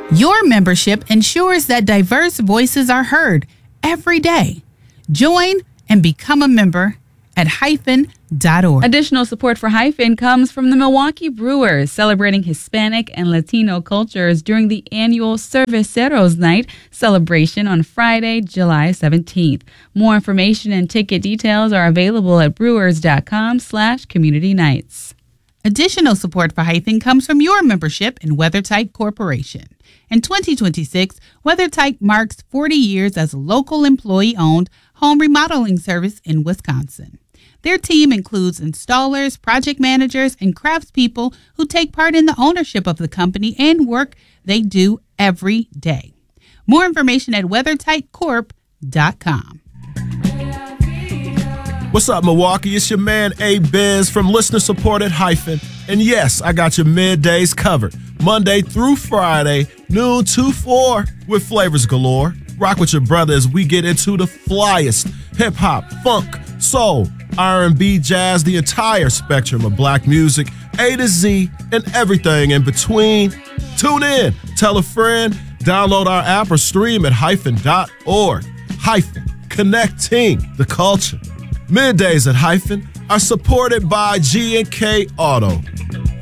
Your membership ensures that diverse voices are heard every day. Join and become a member at hyphen.org. Additional support for Hyphen comes from the Milwaukee Brewers, celebrating Hispanic and Latino cultures during the annual Cerveceros Night celebration on Friday, July 17th. More information and ticket details are available at brewers.com/community nights. Additional support for Hyphen comes from your membership in WeatherTight Corporation. In 2026, WeatherTight marks 40 years as a local employee-owned home remodeling service in Wisconsin. Their team includes installers, project managers, and craftspeople who take part in the ownership of the company and work they do every day. More information at weathertightcorp.com. What's up, Milwaukee? It's your man, A-Biz from listener-supported Hyphen. And yes, I got your middays covered. Monday through Friday, noon to 4, with flavors galore. Rock with your brother as we get into the flyest hip-hop, funk, soul, R&B, jazz, the entire spectrum of black music, A to Z, and everything in between. Tune in, tell a friend, download our app or stream at hyphen.org. Hyphen, connecting the culture. Middays at Hyphen are supported by G&K Auto.